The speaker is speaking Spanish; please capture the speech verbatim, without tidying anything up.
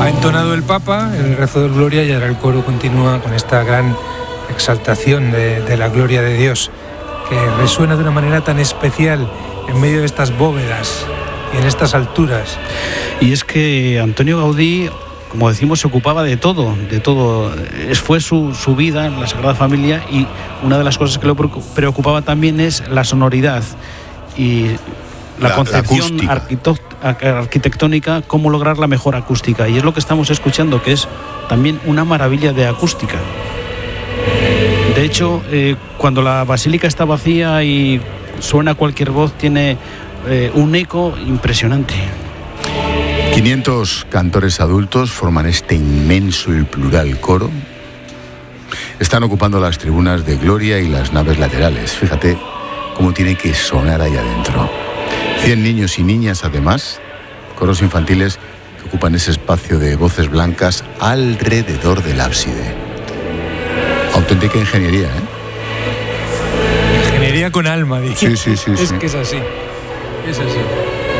Ha entonado el Papa el rezo de Gloria y ahora el coro continúa con esta gran exaltación de, de la gloria de Dios, que resuena de una manera tan especial en medio de estas bóvedas y en estas alturas. Y es que Antonio Gaudí, como decimos, se ocupaba de todo, de todo. Fue su, su vida en la Sagrada Familia, y una de las cosas que lo preocupaba también es la sonoridad y la, la concepción la arquitectónica, cómo lograr la mejor acústica. Y es lo que estamos escuchando, que es también una maravilla de acústica. De hecho, eh, cuando la basílica está vacía y suena cualquier voz, tiene eh, un eco impresionante. quinientos cantores adultos forman este inmenso y plural coro. Están ocupando las tribunas de Gloria y las naves laterales. Fíjate cómo tiene que sonar ahí adentro. Cien niños y niñas, además, coros infantiles que ocupan ese espacio de voces blancas alrededor del ábside. Auténtica ingeniería, ¿eh? Ingeniería con alma, dice. Sí, sí, sí. Es sí. que es así. Es así.